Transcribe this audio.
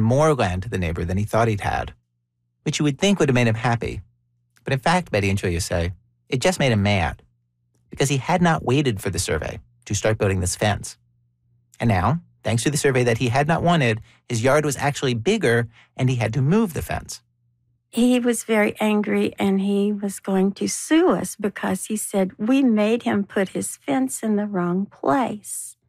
more land to the neighbor than he thought he'd had, which you would think would have made him happy. But in fact, Betty and Julia say, it just made him mad because he had not waited for the survey to start building this fence. And now, thanks to the survey that he had not wanted, his yard was actually bigger and he had to move the fence. He was very angry and he was going to sue us because he said we made him put his fence in the wrong place.